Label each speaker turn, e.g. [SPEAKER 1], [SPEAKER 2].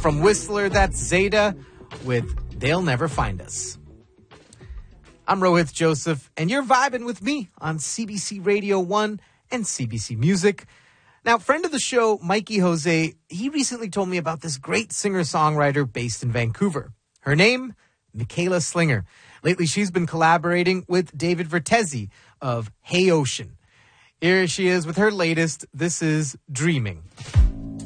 [SPEAKER 1] From Whistler, that's Zeta with They'll Never Find Us. I'm Rohith Joseph, and you're vibing with me on CBC Radio 1 and CBC Music. Now, friend of the show, Mikey Jose, he recently told me about this great singer-songwriter based in Vancouver. Her name, Michaela Slinger. Lately, she's been collaborating with David Vertesi of Hey Ocean. Here she is with her latest, This Is Dreaming.